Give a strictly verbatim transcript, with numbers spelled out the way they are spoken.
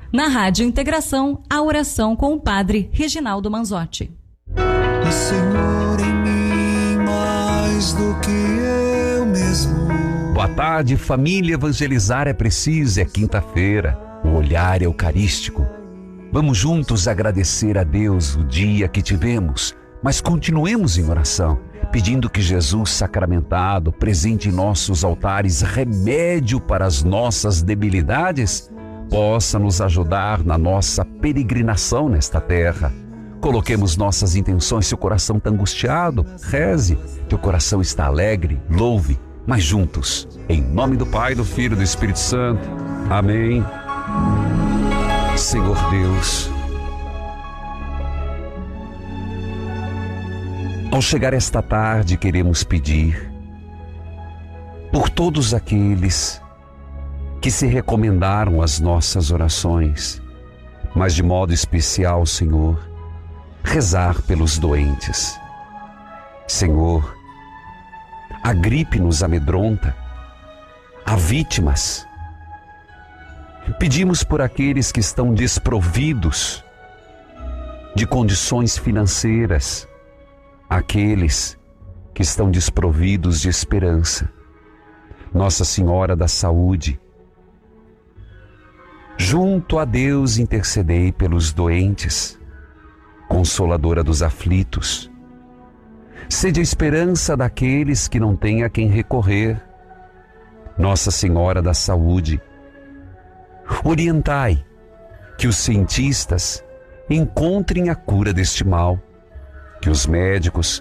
Na Rádio Integração, a oração com o Padre Reginaldo Manzotti. O Senhor em mim mais do que eu mesmo. Boa tarde, família. Evangelizar é preciso, é quinta-feira, o olhar eucarístico. Vamos juntos agradecer a Deus o dia que tivemos, mas continuemos em oração, pedindo que Jesus sacramentado, presente em nossos altares, remédio para as nossas debilidades, possa nos ajudar na nossa peregrinação nesta terra. Coloquemos nossas intenções. Se o coração está angustiado, reze. Teu coração está alegre, louve. Mas juntos, em nome do Pai, do Filho e do Espírito Santo. Amém. Senhor Deus, ao chegar esta tarde, queremos pedir por todos aqueles que se recomendaram às nossas orações, mas de modo especial, Senhor, rezar pelos doentes. Senhor, a gripe nos amedronta, há vítimas. Pedimos por aqueles que estão desprovidos de condições financeiras, aqueles que estão desprovidos de esperança. Nossa Senhora da Saúde, junto a Deus intercedei pelos doentes, Consoladora dos aflitos. Sede a esperança daqueles que não têm a quem recorrer. Nossa Senhora da Saúde, orientai que os cientistas encontrem a cura deste mal, que os médicos